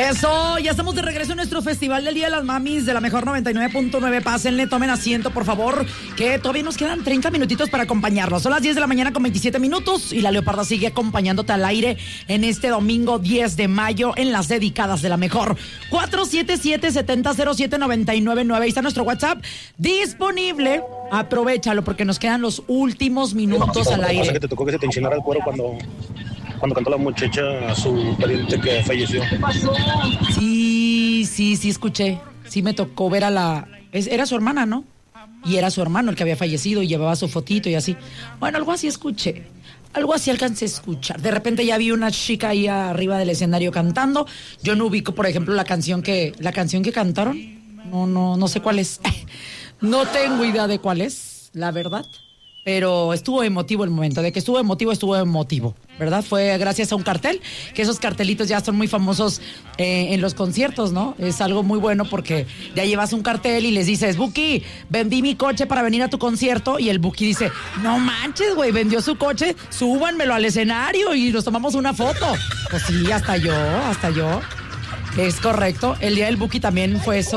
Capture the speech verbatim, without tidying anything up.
Eso, ya estamos de regreso en nuestro Festival del Día de las Mamis de la Mejor noventa y nueve punto nueve. Pásenle, tomen asiento, por favor, que todavía nos quedan treinta minutitos para acompañarlos. Son las diez de la mañana con veintisiete minutos y la Leoparda sigue acompañándote al aire en este domingo diez de mayo en las dedicadas de la Mejor. cuatro siete siete, siete cero cero siete, nueve nueve nueve. Ahí está nuestro WhatsApp disponible. Aprovechalo porque nos quedan los últimos minutos al aire. ¿Pasa que te tocó que se te enchinara el cuero cuando... cuando cantó la muchacha a su pariente que falleció? Sí, sí, sí escuché. Sí me tocó ver a la... es- Era su hermana, ¿no? Y era su hermano el que había fallecido y llevaba su fotito y así. Bueno, algo así escuché. Algo así alcancé a escuchar. De repente ya vi una chica ahí arriba del escenario cantando. Yo no ubico, por ejemplo, la canción que, la canción que cantaron. No, no, no sé cuál es. No tengo idea de cuál es, la verdad. Pero estuvo emotivo el momento. De que estuvo emotivo, estuvo emotivo, ¿verdad? Fue gracias a un cartel, que esos cartelitos ya son muy famosos eh, en los conciertos, ¿no? Es algo muy bueno porque ya llevas un cartel y les dices, Buki, vendí mi coche para venir a tu concierto. Y el Buki dice, no manches, güey, vendió su coche, súbanmelo al escenario y nos tomamos una foto. Pues sí, hasta yo, hasta yo. Es correcto. El día del Buki también fue eso.